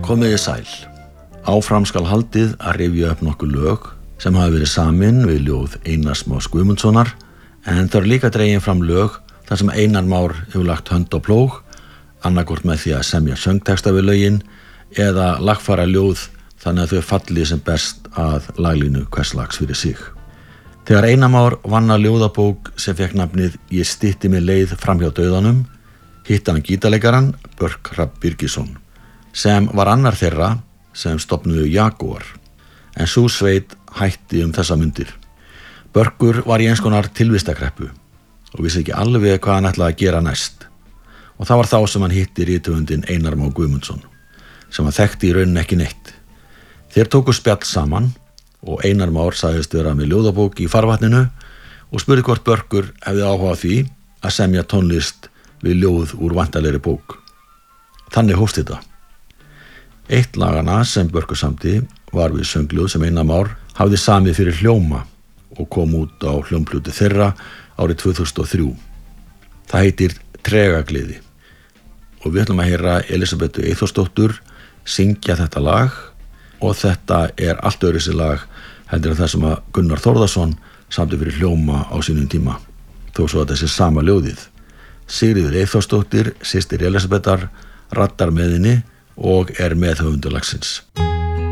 Komiði sæl. Áfram skal haldið að rifja upp nokkuð lög sem hafa verið samin við ljóð Einars Más Guðmundssonar, en það eru líka dregin fram lög þar sem Einar Már hefur lagt hönd á plóg, annarkvort með því að semja söngteksta við lögin eða lagfæra ljóð þannig að þau falli sem best að laglínu hvers lags fyrir sig. Þegar Einar Már vann að ljóðabók sem fékk nafnið Ég stytti mig leið framhjá dauðanum, hitti hann gítarleikarann Börk Hrafn Birgisson, sem var annar þeirra sem stofnuðu Jaguar, en sú sveit hætti þessa mundir. Börkur var í eins konar tilvistakreppu og vissi ekki alveg hvað hann ætlaði að gera næst, og það var þá sem hann hitti rithöfundinn Einar Má Guðmundsson, sem hann þekkti í rauninni ekki neitt. Þeir tóku spjall saman og Einar Már sagðist vera með ljóðabók í farvatninu og spurði hvort Börkur hefði áhuga á því að semja tónlist við ljóð úr væntanlegri bók. Þannig hófst þetta. Eitt lagana sem Börkur samdi var við söngljóð sem Einar Már hafði samið fyrir Hljóma og kom út á hljómplötu þeirra árið 2003. Það heitir Tregagliði og við ætlum að heyra Elísabetu Eyþórsdóttur syngja þetta lag, og þetta er allt öðruvísi lag heldur en það sem að Gunnar Þórðarson samdi fyrir Hljóma á sínum tíma, þó svo að þessi sama ljóðið. Sigríður Eyþórsdóttir, systir Elísabetar, rattar með henni og er meðhöfundur lagsins.